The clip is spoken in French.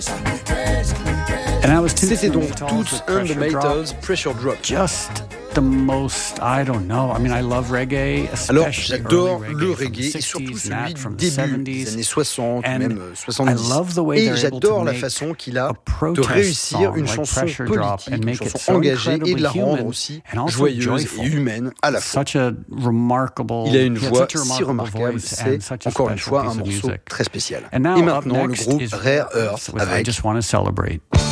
C'était donc Toots and the Maytals, Pressure Drop. Alors, j'adore le reggae et surtout celui du début des années 60, même 70. Et j'adore la façon qu'il a de réussir une chanson politique, une chanson engagée et de la rendre aussi joyeuse et humaine à la fois. Il a une voix si remarquable, c'est encore une fois un morceau très spécial. Et maintenant, le groupe Rare Earth avec